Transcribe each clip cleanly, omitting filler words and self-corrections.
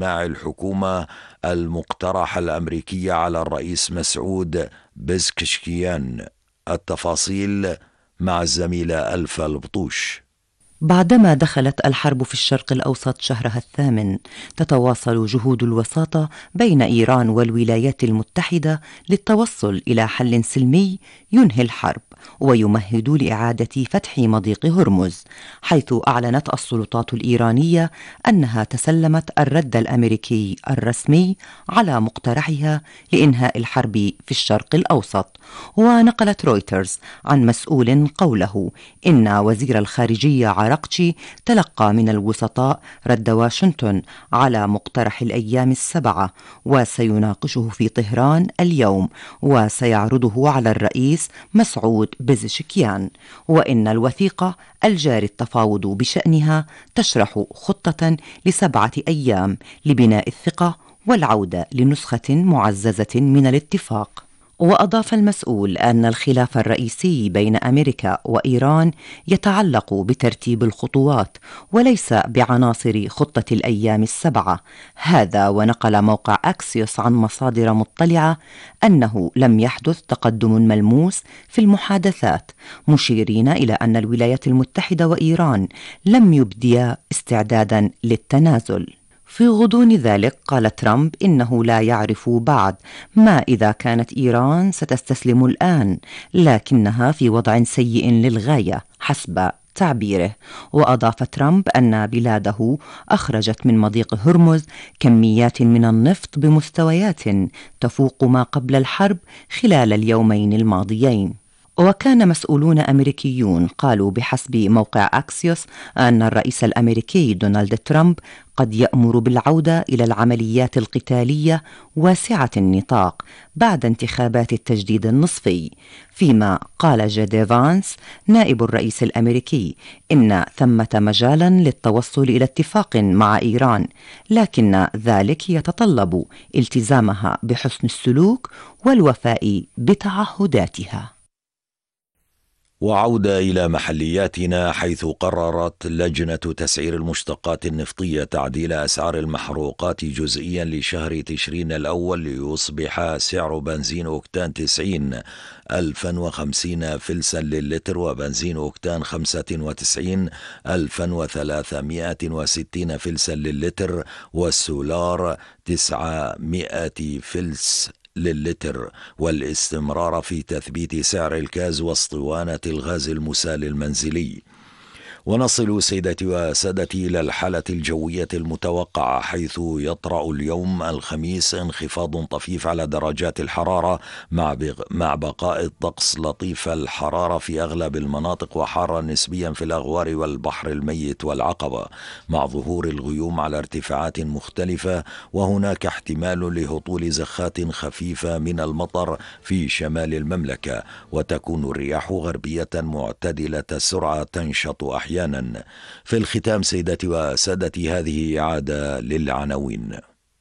صناع الحكومة المقترحة الأمريكية على الرئيس مسعود بزكشكيان. التفاصيل مع الزميلة ألفا البطوش. بعدما دخلت الحرب في الشرق الأوسط شهرها الثامن، تتواصل جهود الوساطة بين إيران والولايات المتحدة للتوصل إلى حل سلمي ينهي الحرب ويمهد لإعادة فتح مضيق هرمز، حيث أعلنت السلطات الإيرانية أنها تسلمت الرد الأمريكي الرسمي على مقترحها لإنهاء الحرب في الشرق الأوسط. ونقلت رويترز عن مسؤول قوله إن وزير الخارجية عراقتشي تلقى من الوسطاء رد واشنطن على مقترح الأيام ال7 وسيناقشه في طهران اليوم وسيعرضه على الرئيس مسعود بزشكيان، وإن الوثيقة الجاري التفاوض بشأنها تشرح خطة ل7 أيام لبناء الثقة والعودة لنسخة معززة من الاتفاق. وأضاف المسؤول أن الخلاف الرئيسي بين أمريكا وإيران يتعلق بترتيب الخطوات وليس بعناصر خطة الأيام ال7. هذا ونقل موقع أكسيوس عن مصادر مطلعة أنه لم يحدث تقدم ملموس في المحادثات، مشيرين إلى أن الولايات المتحدة وإيران لم يبديا استعدادا للتنازل. في غضون ذلك قال ترامب إنه لا يعرف بعد ما إذا كانت إيران ستستسلم الآن، لكنها في وضع سيء للغاية حسب تعبيره. وأضاف ترامب أن بلاده أخرجت من مضيق هرمز كميات من النفط بمستويات تفوق ما قبل الحرب خلال اليومين الماضيين. وكان مسؤولون أمريكيون قالوا بحسب موقع أكسيوس أن الرئيس الأمريكي دونالد ترامب قد يأمر بالعودة إلى العمليات القتالية واسعة النطاق بعد انتخابات التجديد النصفي، فيما قال جيدي فانس نائب الرئيس الأمريكي إن ثمة مجالا للتوصل إلى اتفاق مع إيران، لكن ذلك يتطلب التزامها بحسن السلوك والوفاء بتعهداتها. وعودة إلى محلياتنا، حيث قررت لجنة تسعير المشتقات النفطية تعديل أسعار المحروقات جزئيا لشهر تشرين الأول ليصبح سعر بنزين أوكتان 90 1050 فلسا للتر، وبنزين أوكتان 95 1360 فلسا للتر، والسولار 900 فلس للتر، والاستمرار في تثبيت سعر الغاز واسطوانة الغاز المسال المنزلي. ونصل سيدتي وسادتي إلى الحالة الجوية المتوقعة، حيث يطرأ اليوم الخميس انخفاض طفيف على درجات الحرارة مع بقاء الطقس لطيف الحرارة في أغلب المناطق، وحارا نسبيا في الأغوار والبحر الميت والعقبة، مع ظهور الغيوم على ارتفاعات مختلفة، وهناك احتمال لهطول زخات خفيفة من المطر في شمال المملكة، وتكون الرياح غربية معتدلة السرعة تنشط أحيانا. في الختام سيدتي وسادتي، هذه إعادة للعناوين.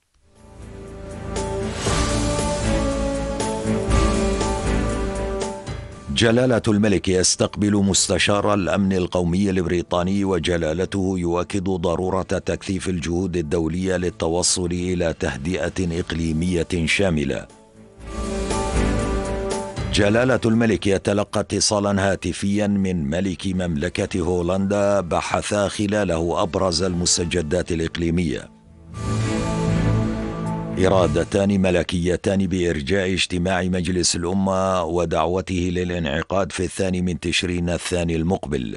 جلالة الملك يستقبل مستشار الأمن القومي البريطاني، وجلالته يؤكد ضرورة تكثيف الجهود الدولية للتوصل إلى تهدئة إقليمية شاملة. جلالة الملك يتلقى اتصالا هاتفيا من ملك مملكة هولندا بحث خلاله أبرز المستجدات الإقليمية. إرادتان ملكيتان بإرجاء اجتماع مجلس الأمة ودعوته للانعقاد في 2 تشرين الثاني المقبل.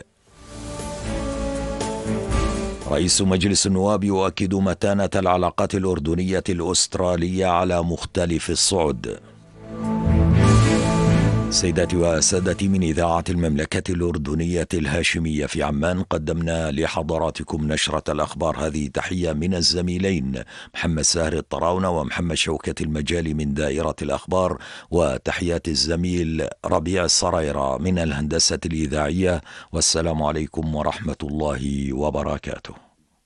رئيس مجلس النواب يؤكد متانة العلاقات الأردنية الأسترالية على مختلف الصعد. سيداتي وسادتي، من إذاعة المملكة الأردنية الهاشمية في عمان قدمنا لحضراتكم نشرة الأخبار. هذه تحية من الزميلين محمد ساهر الطراونة ومحمد شوكة المجالي من دائرة الأخبار، وتحيات الزميل ربيع الصريرة من الهندسة الإذاعية، والسلام عليكم ورحمة الله وبركاته.